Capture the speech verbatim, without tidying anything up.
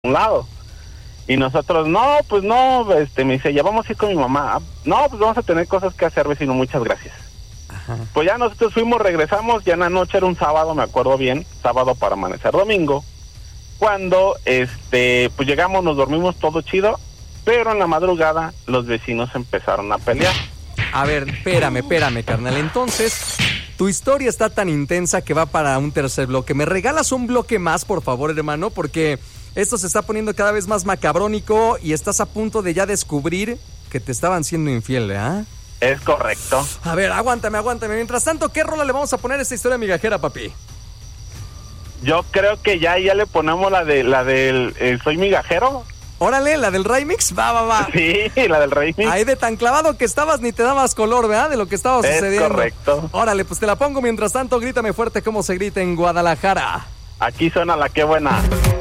un lado. Y nosotros, no, pues no, este, me dice, ya vamos a ir con mi mamá. No, pues vamos a tener cosas que hacer, vecino, muchas gracias. Ajá. Pues ya nosotros fuimos, regresamos, ya en la noche, era un sábado, me acuerdo bien, sábado para amanecer domingo, cuando, este, pues llegamos, nos dormimos todo chido, pero en la madrugada los vecinos empezaron a pelear. A ver, espérame, espérame, carnal, entonces... Tu historia está tan intensa que va para un tercer bloque. ¿Me regalas un bloque más, por favor, hermano? Porque esto se está poniendo cada vez más macabrónico y estás a punto de ya descubrir que te estaban siendo infiel, ¿eh? Es correcto. A ver, aguántame, aguántame. Mientras tanto, ¿qué rola le vamos a poner a esta historia migajera, papi? Yo creo que ya, ya le ponemos la de la del eh, Soy Migajero. Órale, la del remix, va, va, va. Sí, la del remix. Ahí de tan clavado que estabas ni te dabas color, ¿verdad? De lo que estaba sucediendo. Es correcto. Órale, pues te la pongo. Mientras tanto, grítame fuerte como se grita en Guadalajara. Aquí suena la que buena.